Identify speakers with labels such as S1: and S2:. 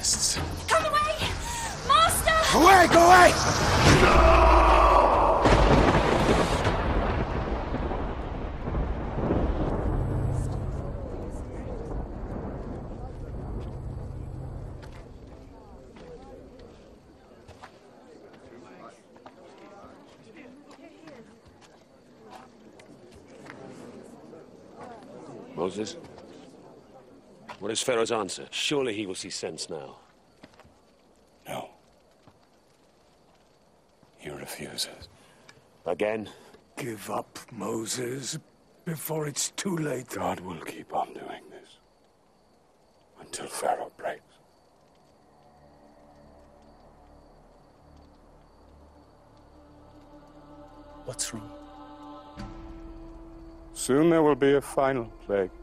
S1: beasts.
S2: Come away! Master!
S1: Away! Go away!
S3: Moses? What is Pharaoh's answer? Surely he will see sense now.
S1: No. He refuses.
S3: Again?
S4: Give up, Moses, before it's too late.
S1: God will keep on doing this until Pharaoh breaks.
S4: What's wrong?
S1: Soon there will be a final plague.